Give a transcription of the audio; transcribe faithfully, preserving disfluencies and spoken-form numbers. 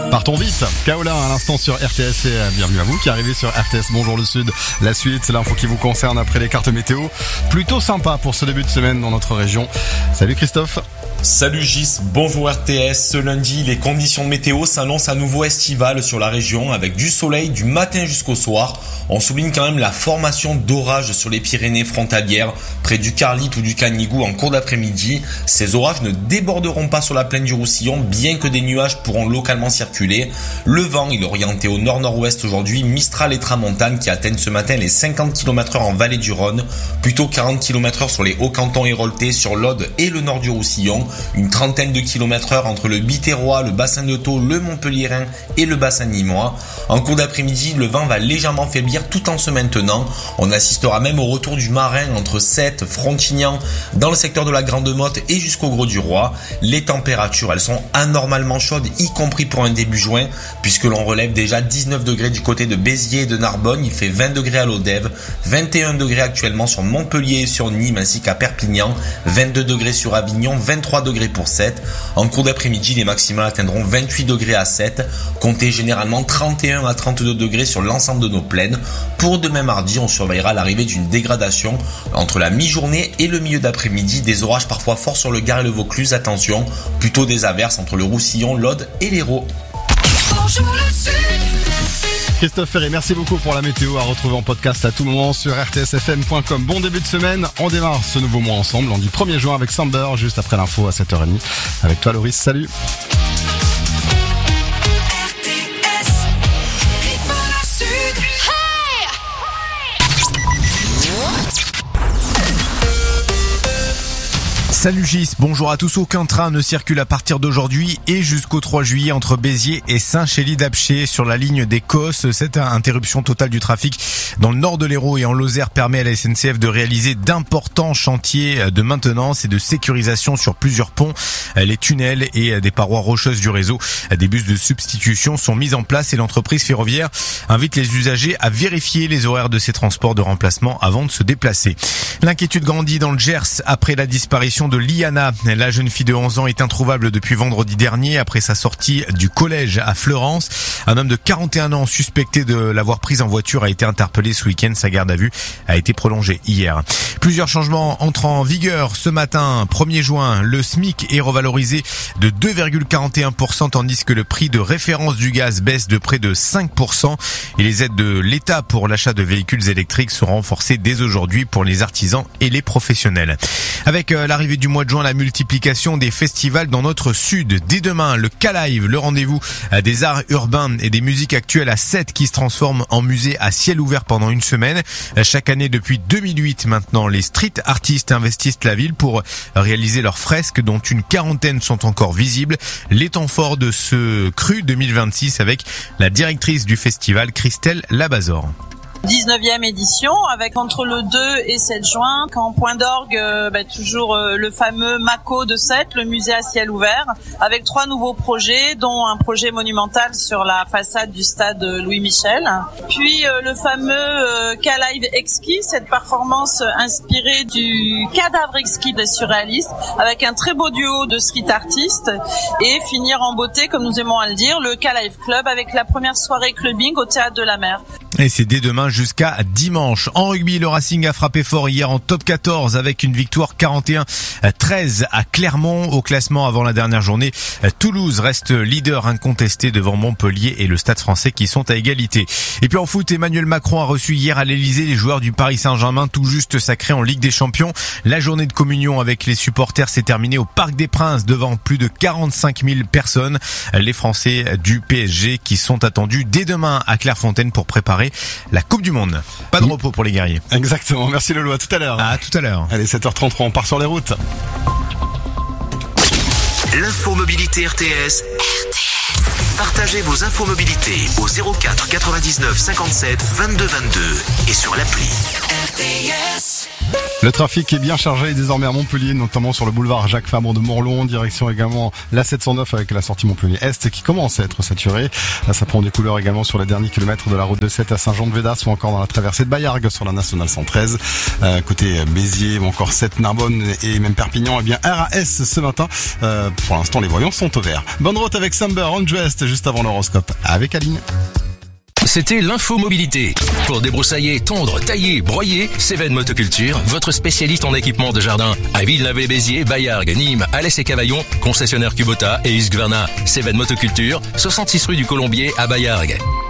Partons vite. Kaola à l'instant sur R T S et bienvenue à vous qui arrivez sur R T S. Bonjour le Sud. La suite, c'est l'info qui vous concerne après les cartes météo. Plutôt sympa pour ce début de semaine dans notre région. Salut Christophe. Salut Gis, bonjour R T S. Ce lundi, les conditions météo s'annoncent à nouveau estivales sur la région avec du soleil du matin jusqu'au soir. On souligne quand même la formation d'orages sur les Pyrénées frontalières, près du Carlit ou du Canigou en cours d'après-midi. Ces orages ne déborderont pas sur la plaine du Roussillon, bien que des nuages pourront localement circuler. Le vent, il est orienté au nord-nord-ouest aujourd'hui, Mistral et Tramontane qui atteignent ce matin les cinquante kilomètres heure en vallée du Rhône, plutôt quarante kilomètres heure sur les Hauts-Cantons héroltais, sur l'Aude et le nord du Roussillon. Une trentaine de kilomètres heure entre le Biterrois, le bassin de Thau, le Montpellierin et le bassin nîmois. En cours d'après-midi, le vent va légèrement faiblir tout en se maintenant. On assistera même au retour du marin entre Sète, Frontignan, dans le secteur de la Grande Motte et jusqu'au Gros du Roi. Les températures, elles sont anormalement chaudes, y compris pour un début juin, puisque l'on relève déjà dix-neuf degrés du côté de Béziers et de Narbonne. Il fait vingt degrés à Lodève, vingt et un degrés actuellement sur Montpellier et sur Nîmes ainsi qu'à Perpignan, vingt-deux degrés sur Avignon, vingt-trois degrés pour Sète. En cours d'après-midi, les maximales atteindront vingt-huit degrés à Sète. Comptez généralement trente et un à trente-deux degrés sur l'ensemble de nos plaines. Pour demain mardi, on surveillera l'arrivée d'une dégradation entre la mi-journée et le milieu d'après-midi. Des orages parfois forts sur le Gard et le Vaucluse. Attention, plutôt des averses entre le Roussillon, l'Aude et l'Hérault. Christophe Ferré, merci beaucoup pour la météo à retrouver en podcast à tout moment sur r t s f m point com. Bon début de semaine, on démarre ce nouveau mois ensemble, on dit premier juin avec Samber, juste après l'info à sept heures trente. Avec toi Loris, salut. Salut Gis, bonjour à tous. Aucun train ne circule à partir d'aujourd'hui et jusqu'au trois juillet entre Béziers et Saint-Chély-d'Apcher sur la ligne des Cosses. Cette interruption totale du trafic dans le nord de l'Hérault et en Lozère permet à la S N C F de réaliser d'importants chantiers de maintenance et de sécurisation sur plusieurs ponts, les tunnels et des parois rocheuses du réseau. Des bus de substitution sont mis en place et l'entreprise ferroviaire invite les usagers à vérifier les horaires de ces transports de remplacement avant de se déplacer. L'inquiétude grandit dans le Gers après la disparition de Liana. La jeune fille de onze ans est introuvable depuis vendredi dernier après sa sortie du collège à Fleurance. Un homme de quarante et un ans suspecté de l'avoir prise en voiture a été interpellé ce week-end. Sa garde à vue a été prolongée hier. Plusieurs changements entrent en vigueur ce matin. premier juin, le SMIC est revalorisé de deux virgule quarante et un pour cent tandis que le prix de référence du gaz baisse de près de cinq pour cent. Et les aides de l'État pour l'achat de véhicules électriques seront renforcées dès aujourd'hui pour les artisans et les professionnels. Avec l'arrivée du mois de juin, la multiplication des festivals dans notre sud. Dès demain, le K-Live, le rendez-vous des arts urbains et des musiques actuelles à Sète qui se transforme en musée à ciel ouvert pendant une semaine. Chaque année depuis deux mille huit maintenant, les street artistes investissent la ville pour réaliser leurs fresques dont une quarantaine sont encore visibles. Les temps forts de ce cru deux mille vingt-six avec la directrice du festival, Christelle Labazor. dix-neuvième édition avec entre le deux et sept juin, qu'en point d'orgue, euh, bah, toujours euh, le fameux Mako de Sète, le musée à ciel ouvert, avec trois nouveaux projets, dont un projet monumental sur la façade du stade Louis Michel. Puis euh, le fameux euh, K-Live exquis, cette performance inspirée du cadavre exquis des surréalistes, avec un très beau duo de street artistes, et finir en beauté, comme nous aimons à le dire, le K-Live Club avec la première soirée clubbing au Théâtre de la Mer. Et c'est dès demain jusqu'à dimanche. En rugby, le Racing a frappé fort hier en top quatorze avec une victoire quarante et un à treize à Clermont. Au classement avant la dernière journée, Toulouse reste leader incontesté devant Montpellier et le Stade Français qui sont à égalité. Et puis en foot, Emmanuel Macron a reçu hier à l'Elysée les joueurs du Paris Saint-Germain tout juste sacrés en Ligue des Champions. La journée de communion avec les supporters s'est terminée au Parc des Princes devant plus de quarante-cinq mille personnes. Les Français du P S G qui sont attendus dès demain à Clairefontaine pour préparer la Coupe du Monde. Pas de repos pour les guerriers. Exactement, merci Lolo, à tout à l'heure. À tout à l'heure. Allez, sept heures trente-trois, on part sur les routes. L'info mobilité R T S. R T S. Partagez vos infos mobilité au zéro quatre quatre-vingt-dix-neuf cinquante-sept vingt-deux vingt-deux et sur l'appli. R T S. Le trafic est bien chargé désormais à Montpellier, notamment sur le boulevard Jacques Fabre de Morlon, direction également la sept cent neuf avec la sortie Montpellier-Est qui commence à être saturée. Là, ça prend des couleurs également sur les derniers kilomètres de la route de Sète à Saint-Jean-de-Védas ou encore dans la traversée de Bayargues sur la nationale cent treize. Euh, côté Béziers ou encore Sète, Narbonne et même Perpignan, eh bien R A S ce matin. Euh, pour l'instant, les voyants sont au vert. Bonne route avec Samber, On West juste avant l'horoscope avec Aline. C'était l'info mobilité. Pour débroussailler, tondre, tailler, broyer, Cévennes Motoculture, votre spécialiste en équipement de jardin. À Villeneuve-les-Béziers, Bayargues, Nîmes, Alès et Cavaillon, concessionnaire Kubota et Husqvarna. Cévennes Motoculture, soixante-six rue du Colombier à Bayargues.